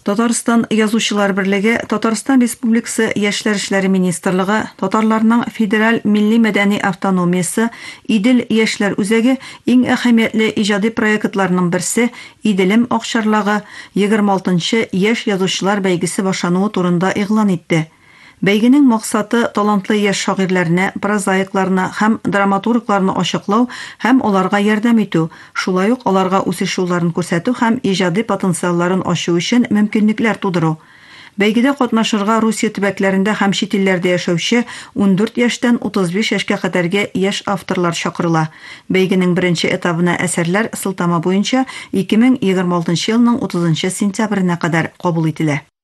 Татарстан Язучылар берлеге, Татарстан Республикасы Яшьләр эшләре министрлыгы, татарларның федераль милли мәдәни автономиясе, Идел яшьләр үзәге иң әһәмиятле иҗади проектларның берсе Иделем Акчарлагы 26-нчы яшь язучылар бәйгесе башлануы турында игълан итте. Бәйгенең максаты талантлы яшь шагыйрьләрне, прозаикларны һәм драматургларны ачыклау һәм аларга ярдәм итү, шулай ук аларга үсеш юлларын күрсәтү һәм иҗади потенциалларын ачу өчен мөмкинлекләр тудыру. Бәйгедә катнашырга Русия төбәкләрендә һәм чит илләрдә яшәүче 14 яшьтән 35 яшькә кадәрге яшь авторлар чакырыла. Бәйгенең беренче этабына әсәрләр сылтама буенча 2026 елның 30 сентябренә кадәр кабул ителә.